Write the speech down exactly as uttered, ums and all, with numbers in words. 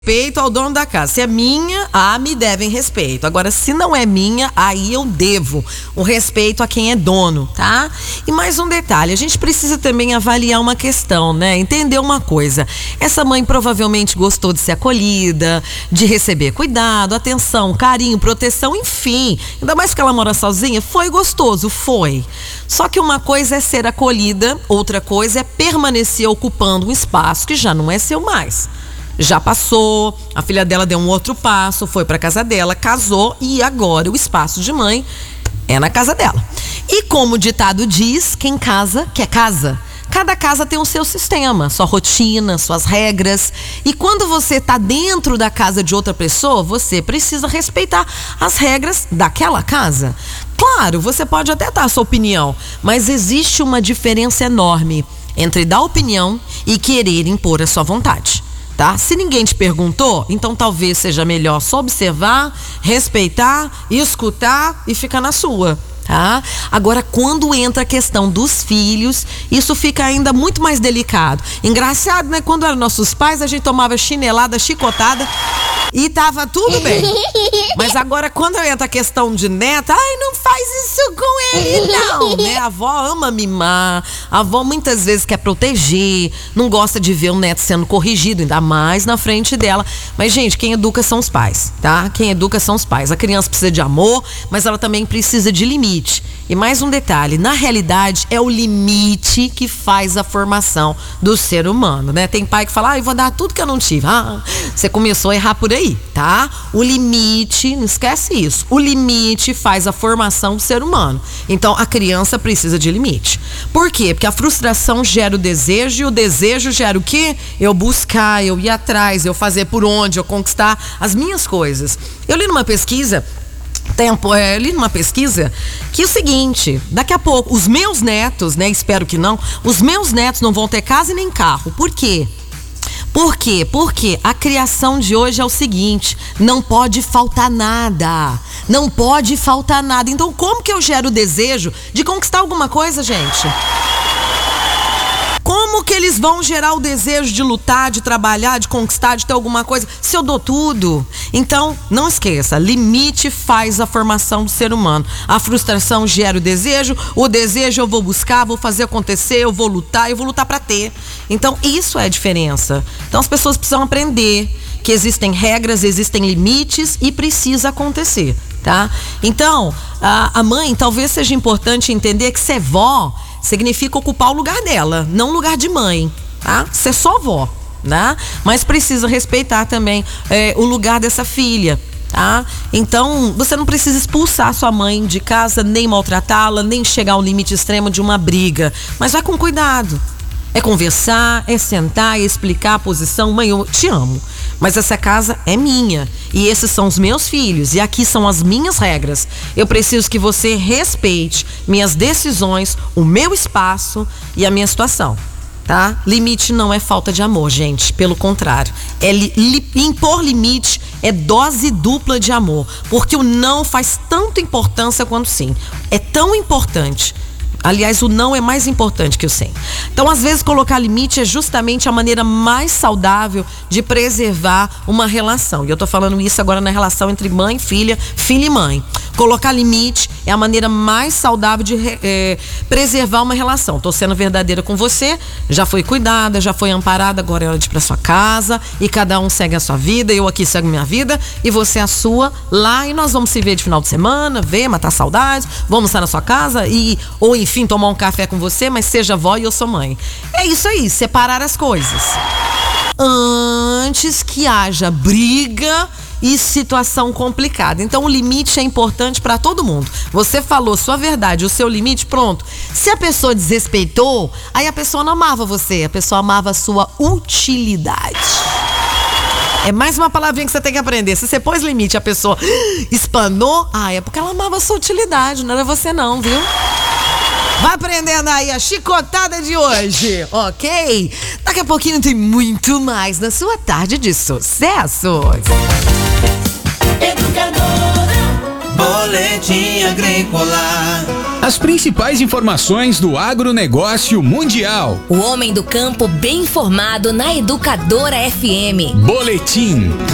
Respeito ao dono da casa. Se é minha, ah, me devem respeito. Agora, se não é minha, aí eu devo o respeito a quem é dono, tá? E mais um detalhe, a gente precisa também avaliar uma questão, né? Entender uma coisa. Essa mãe provavelmente gostou de ser acolhida, de receber cuidado, atenção, carinho, proteção, enfim. Ainda mais que ela mora sozinha, foi gostoso, foi. Só que uma coisa é ser acolhida, outra coisa é permanecer ocupando um espaço que já não é seu mais. Já passou, a filha dela deu um outro passo, foi para casa dela, casou e agora o espaço de mãe é na casa dela. E como o ditado diz, quem casa quer casa. Cada casa tem o seu sistema, sua rotina, suas regras. E quando você está dentro da casa de outra pessoa, você precisa respeitar as regras daquela casa. Claro, você pode até dar a sua opinião, mas existe uma diferença enorme entre dar opinião e querer impor a sua vontade. Tá? Se ninguém te perguntou, então talvez seja melhor só observar, respeitar, escutar e ficar na sua. Tá? Agora, quando entra a questão dos filhos, isso fica ainda muito mais delicado. Engraçado, né? Quando eram nossos pais, a gente tomava chinelada, chicotada e tava tudo bem. Mas agora, quando entra a questão de neta, ai, não faz isso com ele, não, né? A avó ama mimar, a avó muitas vezes quer proteger, não gosta de ver o neto sendo corrigido, ainda mais na frente dela. Mas, gente, quem educa são os pais, tá? Quem educa são os pais. A criança precisa de amor, mas ela também precisa de limite. E mais um detalhe, na realidade é o limite que faz a formação do ser humano, né? Tem pai que fala, ah, eu vou dar tudo que eu não tive. Ah, você começou a errar por aí, tá? O limite, não esquece isso, o limite faz a formação do ser humano. Então a criança precisa de limite. Por quê? Porque a frustração gera o desejo e o desejo gera o quê? Eu buscar, eu ir atrás, eu fazer por onde, eu conquistar as minhas coisas. Eu li numa pesquisa Tempo, é, li numa pesquisa que é o seguinte, daqui a pouco os meus netos, né, espero que não, os meus netos não vão ter casa e nem carro. Por quê? Por quê? Porque a criação de hoje é o seguinte, não pode faltar nada, não pode faltar nada. Então como que eu gero o desejo de conquistar alguma coisa, gente? Como que eles vão gerar o desejo de lutar, de trabalhar, de conquistar, de ter alguma coisa, se eu dou tudo? Então, não esqueça, limite faz a formação do ser humano. A frustração gera o desejo, o desejo eu vou buscar, vou fazer acontecer, eu vou lutar, eu vou lutar para ter. Então, isso é a diferença. Então, as pessoas precisam aprender que existem regras, existem limites e precisa acontecer, tá? Então, a, a mãe, talvez seja importante entender que ser vó significa ocupar o lugar dela, não o lugar de mãe, tá? Ser só vó, né? Mas precisa respeitar também é, o lugar dessa filha, tá? Então, você não precisa expulsar sua mãe de casa, nem maltratá-la, nem chegar ao limite extremo de uma briga, mas vai com cuidado. É conversar, é sentar, é explicar a posição. Mãe, eu te amo, mas essa casa é minha e esses são os meus filhos e aqui são as minhas regras. Eu preciso que você respeite minhas decisões, o meu espaço e a minha situação, tá? Limite não é falta de amor, gente, pelo contrário. É li, li, impor limite é dose dupla de amor, porque o não faz tanta importância quanto o sim. É tão importante. Aliás, o não é mais importante que o sim. Então, às vezes, colocar limite é justamente a maneira mais saudável de preservar uma relação. E eu tô falando isso agora na relação entre mãe e filha, filha e mãe. Colocar limite é a maneira mais saudável de é, preservar uma relação. Tô sendo verdadeira com você, já foi cuidada, já foi amparada, agora é hora de ir pra sua casa e cada um segue a sua vida, eu aqui sigo minha vida e você a sua lá e nós vamos se ver de final de semana, ver, matar saudades, vamos estar na sua casa e, ou enfim, tomar um café com você, mas seja avó e eu sou mãe. É isso aí, separar as coisas. Antes que haja briga e situação complicada. Então o limite é importante para todo mundo. Você falou sua verdade, o seu limite, pronto. Se a pessoa desrespeitou, aí a pessoa não amava você, a pessoa amava a sua utilidade. É mais uma palavrinha que você tem que aprender. Se você pôs limite e a pessoa espanou, ah, é porque ela amava a sua utilidade, não era você não, viu? Vai aprendendo aí a chicotada de hoje, ok? Daqui a pouquinho tem muito mais na sua tarde de sucessos. Educadora, Boletim Agrícola. As principais informações do agronegócio mundial. O homem do campo bem informado na Educadora F M. Boletim